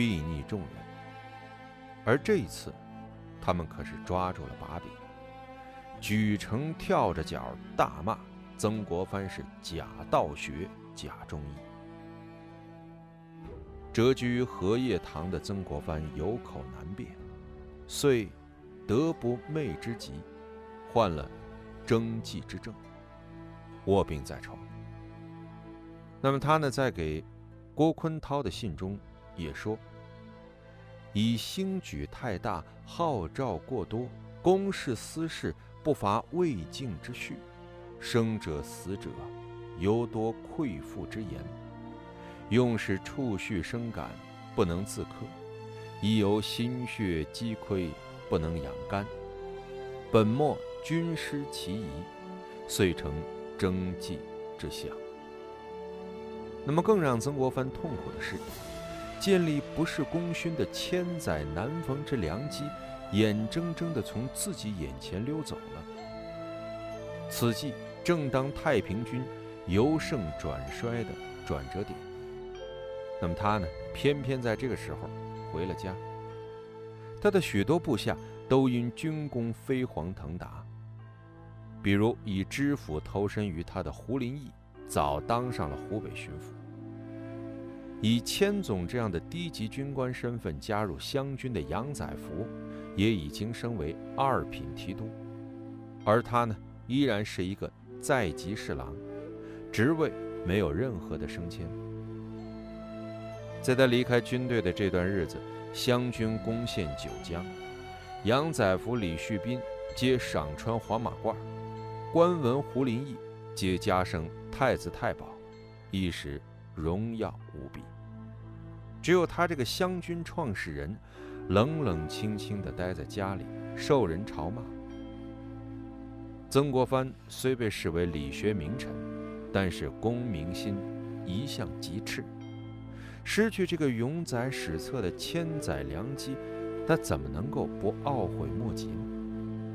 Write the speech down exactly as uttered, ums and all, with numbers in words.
睥睨众人。而这一次，他们可是抓住了把柄，举城跳着脚大骂曾国藩是假道学、假忠义。谪居荷叶堂的曾国藩有口难辩，遂得不寐之疾，患了征悸之症，卧病在床。那么他呢，在给郭坤涛的信中也说，以兴举太大，号召过多，公事私事不乏未尽之序，生者死者犹多溃腹之言，用使触绪生感，不能自克，已由心血积亏，不能养肝，本末军师其仪，遂成征悸之象。那么更让曾国藩痛苦的是，建立不是功勋的千载难逢之良机，眼睁睁地从自己眼前溜走了。此际正当太平军由盛转衰的转折点，那么他呢，偏偏在这个时候回了家。他的许多部下都因军功飞黄腾达，比如以知府投身于他的胡林翼，早当上了湖北巡抚；以千总这样的低级军官身份加入湘军的杨载福，也已经升为二品提督，而他呢，依然是一个在籍侍郎，职位没有任何的升迁。在他离开军队的这段日子，湘军攻陷九江，杨载福、李旭斌皆赏穿黄马褂，官文、胡林翼皆加升太子太保，一时荣耀无比。只有他这个湘军创始人，冷冷清清地待在家里，受人嘲骂。曾国藩虽被视为理学名臣，但是功名心一向极赤，失去这个永载史册的千载良机，他怎么能够不懊悔莫及呢？